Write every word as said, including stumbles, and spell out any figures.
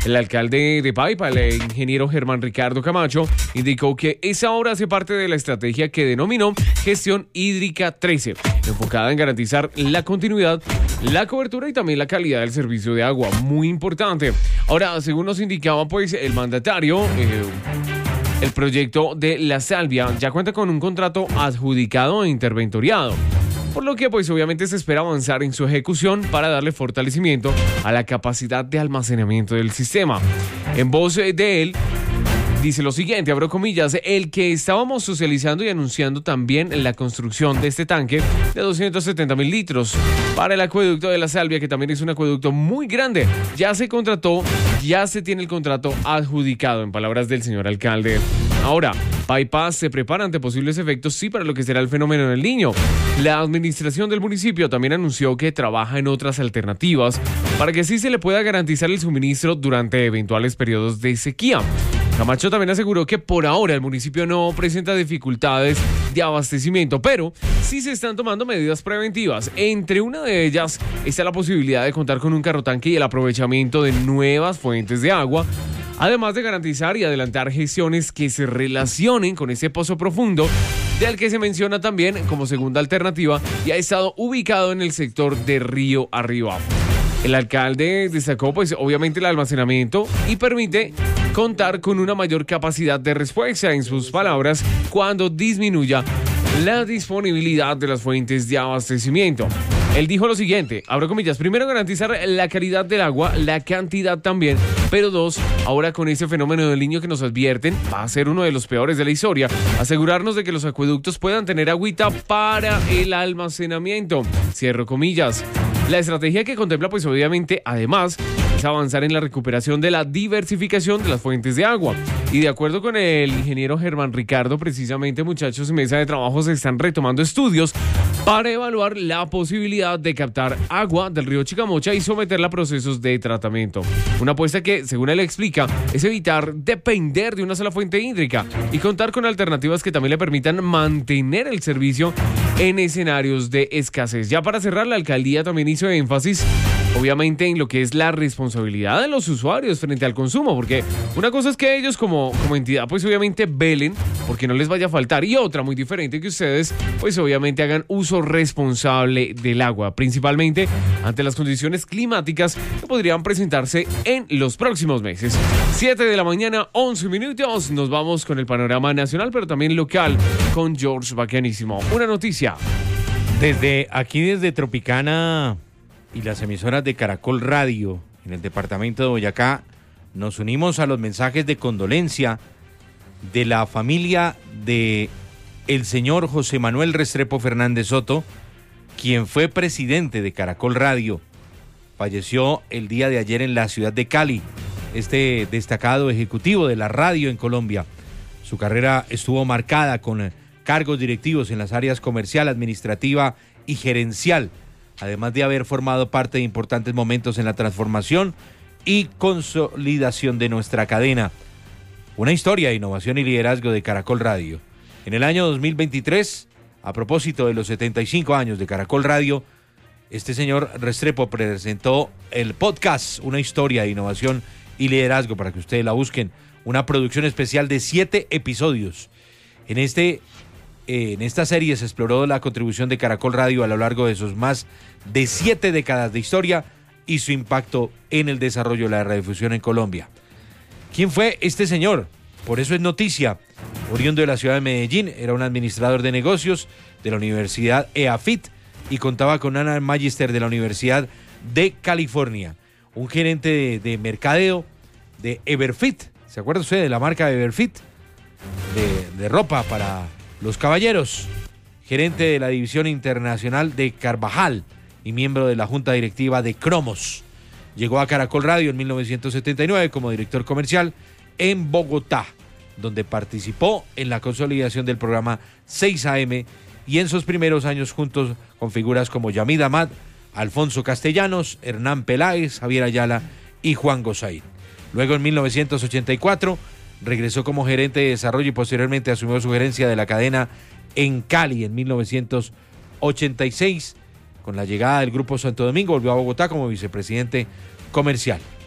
El alcalde de Paipa, el ingeniero Germán Ricardo Camacho, indicó que esa obra hace parte de la estrategia que denominó Gestión Hídrica trece, enfocada en garantizar la continuidad, la cobertura y también la calidad del servicio de agua, muy importante. Ahora, según nos indicaba pues el mandatario, eh, el proyecto de La Salvia ya cuenta con un contrato adjudicado e interventoriado, por lo que pues obviamente se espera avanzar en su ejecución para darle fortalecimiento a la capacidad de almacenamiento del sistema. En voz de él, dice lo siguiente, abro comillas, el que estábamos socializando y anunciando también la construcción de este tanque de doscientos setenta mil litros para el acueducto de La Salvia, que también es un acueducto muy grande. Ya se contrató, ya se tiene el contrato adjudicado, en palabras del señor alcalde. Ahora, Paipa se prepara ante posibles efectos, sí, para lo que será el fenómeno del Niño. La administración del municipio también anunció que trabaja en otras alternativas para que sí se le pueda garantizar el suministro durante eventuales periodos de sequía. Camacho también aseguró que por ahora el municipio no presenta dificultades de abastecimiento, pero sí se están tomando medidas preventivas. Entre una de ellas está la posibilidad de contar con un carrotanque y el aprovechamiento de nuevas fuentes de agua, además de garantizar y adelantar gestiones que se relacionen con ese pozo profundo, del que se menciona también como segunda alternativa y ha estado ubicado en el sector de Río Arriba. El alcalde destacó pues obviamente el almacenamiento y permite contar con una mayor capacidad de respuesta, en sus palabras, cuando disminuya la disponibilidad de las fuentes de abastecimiento. Él dijo lo siguiente, abro comillas, primero garantizar la calidad del agua, la cantidad también, pero dos, ahora con ese fenómeno del Niño que nos advierten, va a ser uno de los peores de la historia, asegurarnos de que los acueductos puedan tener agüita para el almacenamiento, cierro comillas. La estrategia que contempla pues obviamente además es avanzar en la recuperación de la diversificación de las fuentes de agua. Y de acuerdo con el ingeniero Germán Ricardo, precisamente muchachos en mesa de trabajo se están retomando estudios para evaluar la posibilidad de captar agua del río Chicamocha y someterla a procesos de tratamiento. Una apuesta que, según él explica, es evitar depender de una sola fuente hídrica y contar con alternativas que también le permitan mantener el servicio en escenarios de escasez. Ya para cerrar, la alcaldía también hizo énfasis obviamente en lo que es la responsabilidad de los usuarios frente al consumo, porque una cosa es que ellos como, como entidad pues obviamente velen porque no les vaya a faltar, y otra muy diferente, que ustedes pues obviamente hagan uso responsable del agua, principalmente ante las condiciones climáticas que podrían presentarse en los próximos meses. siete de la mañana, once minutos, nos vamos con el panorama nacional pero también local con George Bacanísimo. Una noticia. Desde aquí, desde Tropicana y las emisoras de Caracol Radio en el departamento de Boyacá, nos unimos a los mensajes de condolencia de la familia de el señor José Manuel Restrepo Fernández Soto, quien fue presidente de Caracol Radio. Falleció el día de ayer en la ciudad de Cali, este destacado ejecutivo de la radio en Colombia. Su carrera estuvo marcada con cargos directivos en las áreas comercial, administrativa y gerencial, además de haber formado parte de importantes momentos en la transformación y consolidación de nuestra cadena. Una historia de innovación y liderazgo de Caracol Radio. En el año dos mil veintitrés, a propósito de los setenta y cinco años de Caracol Radio, este señor Restrepo presentó el podcast Una historia de innovación y liderazgo, para que ustedes la busquen. Una producción especial de siete episodios. En este eh, en esta serie se exploró la contribución de Caracol Radio a lo largo de sus más de siete décadas de historia y su impacto en el desarrollo de la radiodifusión en Colombia. ¿Quién fue este señor? Por eso es noticia. Oriundo de la ciudad de Medellín, era un administrador de negocios de la Universidad E A F I T y contaba con una magíster de la Universidad de California. Un gerente de, de mercadeo de Everfit. ¿Se acuerda usted de la marca Everfit? De, de ropa para los caballeros. Gerente de la división internacional de Carvajal y miembro de la junta directiva de Cromos. Llegó a Caracol Radio en mil novecientos setenta y nueve como director comercial en Bogotá, donde participó en la consolidación del programa seis A M y en sus primeros años juntos con figuras como Yamid Amad, Alfonso Castellanos, Hernán Peláez, Javier Ayala y Juan Gosaín. Luego en mil novecientos ochenta y cuatro regresó como gerente de desarrollo y posteriormente asumió su gerencia de la cadena en Cali. En mil novecientos ochenta y seis, con la llegada del Grupo Santo Domingo, volvió a Bogotá como vicepresidente comercial.